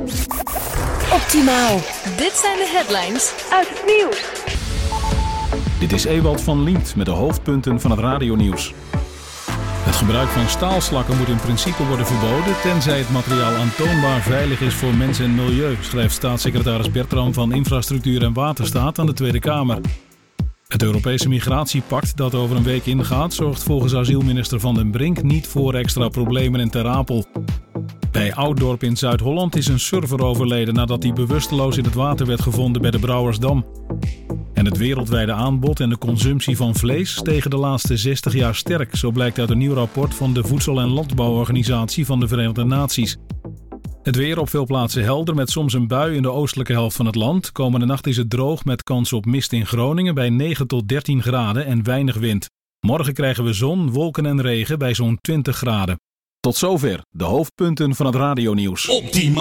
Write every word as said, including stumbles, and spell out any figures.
Optimaal. Dit zijn de headlines uit het nieuws. Dit is Ewald van Liemt met de hoofdpunten van het radionieuws. Het gebruik van staalslakken moet in principe worden verboden, tenzij het materiaal aantoonbaar veilig is voor mens en milieu, schrijft staatssecretaris Bertram van Infrastructuur en Waterstaat aan de Tweede Kamer. Het Europese migratiepact dat over een week ingaat, zorgt volgens asielminister Van den Brink niet voor extra problemen in Ter Apel. Bij Ouddorp in Zuid-Holland is een surfer overleden nadat hij bewusteloos in het water werd gevonden bij de Brouwersdam. En het wereldwijde aanbod en de consumptie van vlees stegen de laatste zestig jaar sterk, zo blijkt uit een nieuw rapport van de Voedsel- en Landbouworganisatie van de Verenigde Naties. Het weer op veel plaatsen helder met soms een bui in de oostelijke helft van het land. Komende nacht is het droog met kans op mist in Groningen bij negen tot dertien graden en weinig wind. Morgen krijgen we zon, wolken en regen bij zo'n twintig graden. Tot zover de hoofdpunten van het radionieuws. Optimaal.